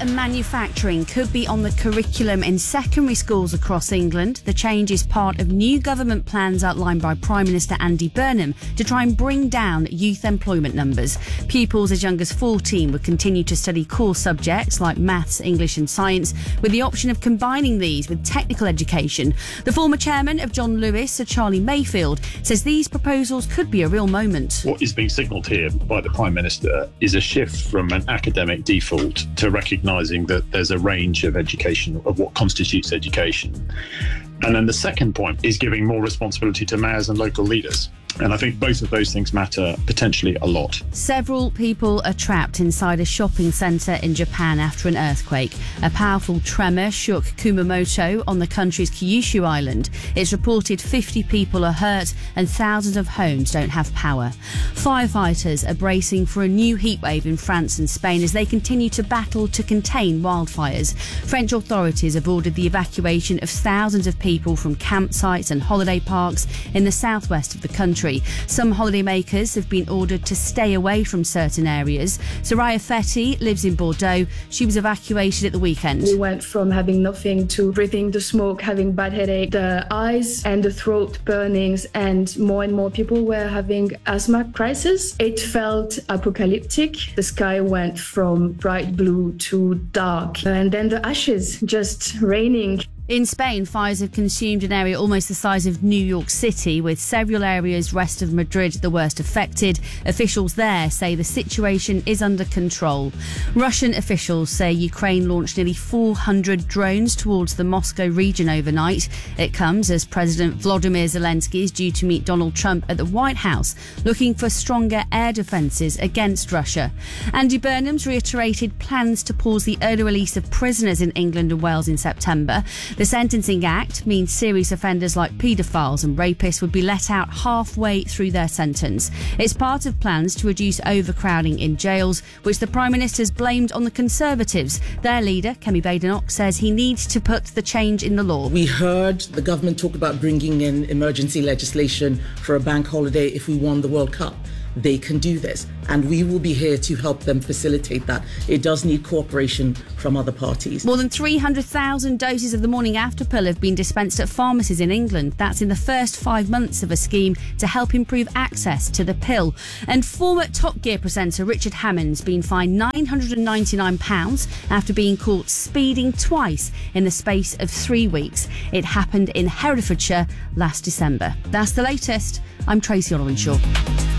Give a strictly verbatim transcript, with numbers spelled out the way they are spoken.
and manufacturing could be on the curriculum in secondary schools across England. The change is part of new government plans outlined by Prime Minister Andy Burnham to try and bring down youth employment numbers. Pupils as young as fourteen would continue to study core subjects like maths, English and science, with the option of combining these with technical education. The former chairman of John Lewis, Sir Charlie Mayfield, says these proposals could be a real moment. What is being signalled here by the Prime Minister is a shift from an academic default to recognising that there's a range of education, of what constitutes education. And then the second point is giving more responsibility to mayors and local leaders. And I think both of those things matter potentially a lot. Several people are trapped inside a shopping centre in Japan after an earthquake. A powerful tremor shook Kumamoto on the country's Kyushu island. It's reported fifty people are hurt and thousands of homes don't have power. Firefighters are bracing for a new heatwave in France and Spain as they continue to battle to contain wildfires. French authorities have ordered the evacuation of thousands of people from campsites and holiday parks in the southwest of the country. Some holidaymakers have been ordered to stay away from certain areas. Soraya Fetty lives in Bordeaux. She was evacuated at the weekend. We went from having nothing to breathing the smoke, having bad headache, the eyes and the throat burnings, and more and more people were having asthma crisis. It felt apocalyptic. The sky went from bright blue to dark, and then the ashes just raining. In Spain, fires have consumed an area almost the size of New York City, with several areas west of Madrid the worst affected. Officials there say the situation is under control. Russian officials say Ukraine launched nearly four hundred drones towards the Moscow region overnight. It comes as President Volodymyr Zelensky is due to meet Donald Trump at the White House, looking for stronger air defences against Russia. Andy Burnham's reiterated plans to pause the early release of prisoners in England and Wales in September. The Sentencing Act means serious offenders like paedophiles and rapists would be let out halfway through their sentence. It's part of plans to reduce overcrowding in jails, which the Prime Minister's blamed on the Conservatives. Their leader, Kemi Badenoch, says he needs to put the change in the law. We heard the government talk about bringing in emergency legislation for a bank holiday if we won the World Cup. They can do this, and we will be here to help them facilitate that. It does need cooperation from other parties. More than three hundred thousand doses of the morning after pill have been dispensed at pharmacies in England. That's in the first five months of a scheme to help improve access to the pill. And former Top Gear presenter Richard Hammond's been fined nine hundred ninety-nine pounds after being caught speeding twice in the space of three weeks. It happened in Herefordshire last December. That's the latest. I'm Tracy Olwenshaw.